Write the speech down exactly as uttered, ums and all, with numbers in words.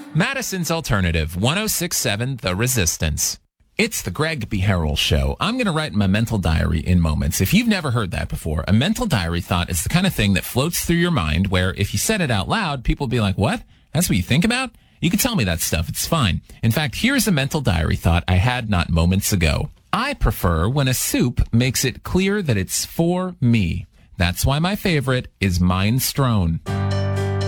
Madison's Alternative, one oh six point seven The Resistance. It's the Greg B. Harrell Show. I'm going to write my mental diary in moments. If you've never heard that before, a mental diary thought is the kind of thing that floats through your mind where if you said it out loud, people will be like, what? That's what you think about? You can tell me that stuff. It's fine. In fact, here's a mental diary thought I had not moments ago. I prefer when a soup makes it clear that it's for me. That's why my favorite is minestrone.